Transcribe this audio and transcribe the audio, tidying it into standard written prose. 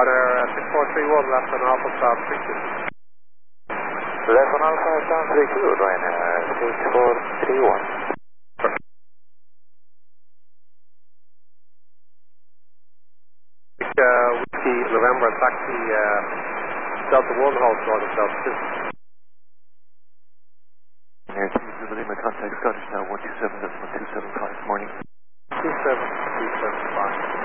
Roger, 6431, left on Alpha South 32. Left on Alpha South 32, Ryanair 6431. Whiskey November, taxi Delta 1, hold Northern Delta 2. Air 2 Lima, contact Scottish now 127.275, morning. 27275.